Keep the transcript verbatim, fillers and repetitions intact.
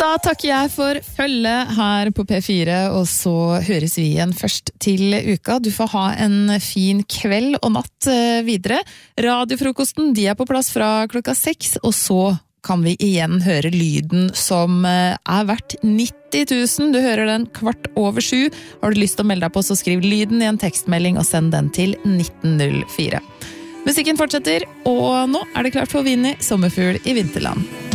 Da takker jeg for følge her på P fire, og så høres vi igjen først til uka. Du får ha en fin kveld og natt videre. Radiofrokosten, de er på plass fra klokka seks, og så kan vi igjen høre lyden som er verdt nitti tusen. Du hører den kvart over sju. Har du lyst til å melde deg på, så skriv lyden i en tekstmelding og send den til nitten null fire. Musikken fortsetter, og nå er det klart for Vinni, Sommerfugl i Vinterland.